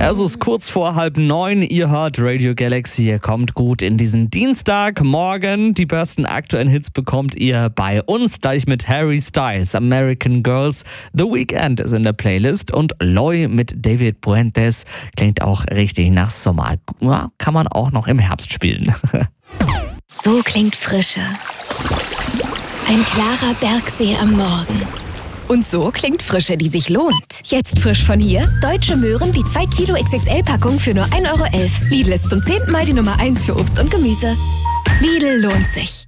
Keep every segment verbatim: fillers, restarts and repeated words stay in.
Es ist kurz vor halb neun, ihr hört Radio Galaxy, ihr kommt gut in diesen Dienstagmorgen. Die besten aktuellen Hits bekommt ihr bei uns, gleich mit Harry Styles, American Girls. The Weeknd ist in der Playlist und Loy mit David Puentes klingt auch richtig nach Sommer. Ja, kann man auch noch im Herbst spielen. So klingt Frische. Ein klarer Bergsee am Morgen. Und so klingt Frische, die sich lohnt. Jetzt frisch von hier: Deutsche Möhren, die zwei Kilo X X L-Packung für nur ein Euro elf. Lidl ist zum zehnten Mal die Nummer eins für Obst und Gemüse. Lidl lohnt sich.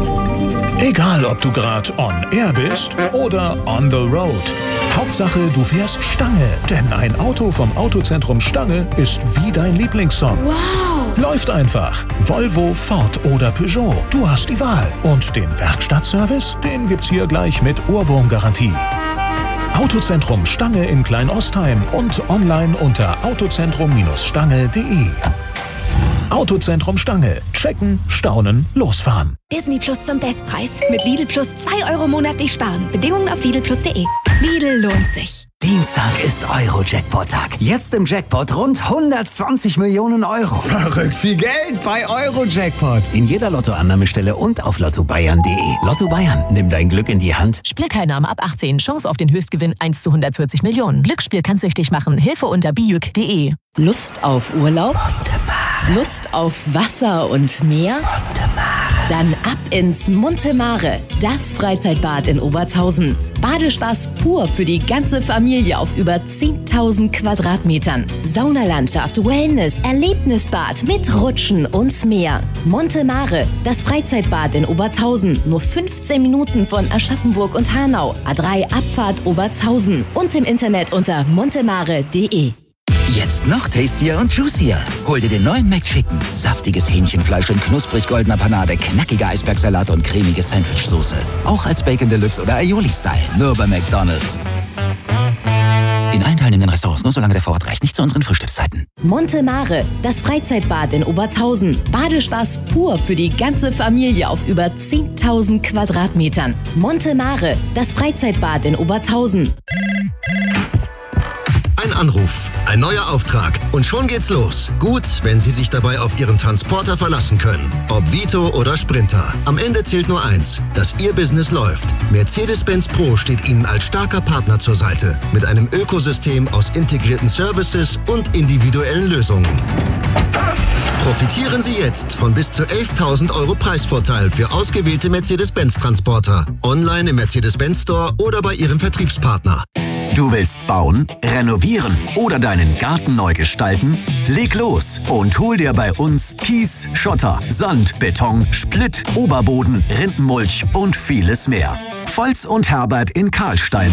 Egal, ob du gerade on air bist oder on the road. Hauptsache, du fährst Stange. Denn ein Auto vom Autozentrum Stange ist wie dein Lieblingssong. Wow! Läuft einfach. Volvo, Ford oder Peugeot. Du hast die Wahl. Und den Werkstattservice, den gibt's hier gleich mit Ohrwurmgarantie. Autozentrum Stange in Kleinostheim und online unter autozentrum Stange punkt de. Autozentrum Stange. Checken, staunen, losfahren. Disney Plus zum Bestpreis. Mit Lidl Plus zwei Euro monatlich sparen. Bedingungen auf lidl plus punkt de. Lidl lohnt sich. Dienstag ist Euro-Jackpot-Tag. Jetzt im Jackpot rund hundertzwanzig Millionen Euro. Verrückt viel Geld bei Euro-Jackpot. In jeder Lottoannahmestelle und auf lotto bayern punkt de. Lotto Bayern, nimm dein Glück in die Hand. Spielteilnahme ab achtzehn. Chance auf den Höchstgewinn eins zu hundertvierzig Millionen. Glücksspiel kann süchtig machen. Hilfe unter bijuk punkt de. Lust auf Urlaub? Lust auf Wasser und Meer? Dann ab ins Monte Mare, das Freizeitbad in Obertshausen. Badespaß pur für die ganze Familie auf über zehntausend Quadratmetern. Saunalandschaft, Wellness, Erlebnisbad mit Rutschen und mehr. Monte Mare, das Freizeitbad in Obertshausen. Nur fünfzehn Minuten von Aschaffenburg und Hanau. A drei Abfahrt Obertshausen. Und im Internet unter montemare punkt de. Jetzt noch tastier und juicier. Hol dir den neuen McChicken. Saftiges Hähnchenfleisch in knusprig goldener Panade, knackiger Eisbergsalat und cremige Sandwichsoße. Auch als Bacon Deluxe oder Aioli-Style. Nur bei McDonald's. In allen teilnehmenden Restaurants, nur solange der Vorrat reicht. Nicht zu unseren Frühstückszeiten. Monte Mare, das Freizeitbad in Obertshausen. Badespaß pur für die ganze Familie auf über zehntausend Quadratmetern. Monte Mare, das Freizeitbad in Obertshausen. Ein Anruf, ein neuer Auftrag und schon geht's los. Gut, wenn Sie sich dabei auf Ihren Transporter verlassen können. Ob Vito oder Sprinter. Am Ende zählt nur eins, dass Ihr Business läuft. Mercedes-Benz Pro steht Ihnen als starker Partner zur Seite. Mit einem Ökosystem aus integrierten Services und individuellen Lösungen. Profitieren Sie jetzt von bis zu elftausend Euro Preisvorteil für ausgewählte Mercedes-Benz-Transporter. Online im Mercedes-Benz Store oder bei Ihrem Vertriebspartner. Du willst bauen, renovieren oder deinen Garten neu gestalten? Leg los und hol dir bei uns Kies, Schotter, Sand, Beton, Splitt, Oberboden, Rindenmulch und vieles mehr. Volz und Herbert in Karlstein.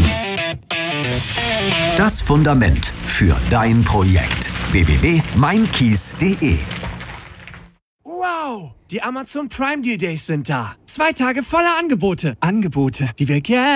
Das Fundament für dein Projekt. w w w punkt mein kies punkt de. Wow, die Amazon Prime Deal Days sind da. Zwei Tage voller Angebote. Angebote, die wir gerne